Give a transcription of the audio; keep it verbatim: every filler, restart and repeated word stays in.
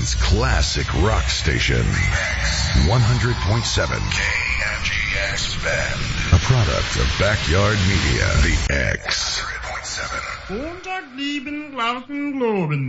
Portland's classic rock station. one hundred point seven K M G X Bend. A product of Backyard Media. The X. one hundred point seven. Montag lieben, glauben, globen.